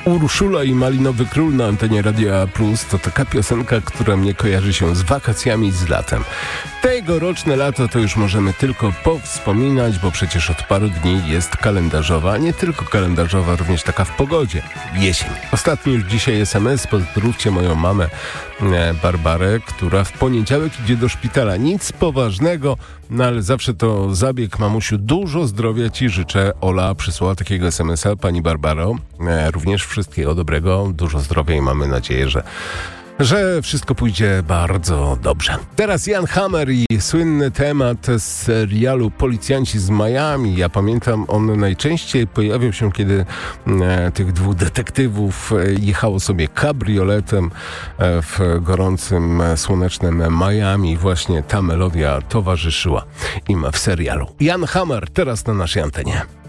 Urszula i Malinowy Król na antenie Radia Plus to taka piosenka, która mnie kojarzy się z wakacjami i z latem. Tegoroczne lato to już możemy tylko powspominać, bo przecież od paru dni jest kalendarzowa, a nie tylko kalendarzowa, również taka w pogodzie. Jesień. Ostatni już dzisiaj SMS, pozdrówcie moją mamę Barbarę, która w poniedziałek idzie do szpitala. Nic poważnego, no ale zawsze to zabieg, mamusiu. Dużo zdrowia ci życzę. Ola przysłała takiego SMS-a, pani Barbaro. Również wszystkiego dobrego, dużo zdrowia i mamy nadzieję, że wszystko pójdzie bardzo dobrze. Teraz Jan Hammer i słynny temat z serialu Policjanci z Miami. Ja pamiętam, on najczęściej pojawiał się, kiedy tych dwóch detektywów jechało sobie kabrioletem w gorącym, słonecznym Miami. Właśnie ta melodia towarzyszyła im w serialu. Jan Hammer teraz na naszej antenie.